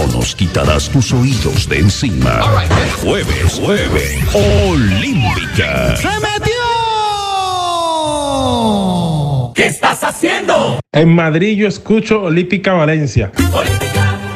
no nos quitarás tus oídos de encima. Jueves Olímpica. ¡Se metió! ¿Qué estás haciendo? En Madrid yo escucho Olímpica Valencia. Olímpica.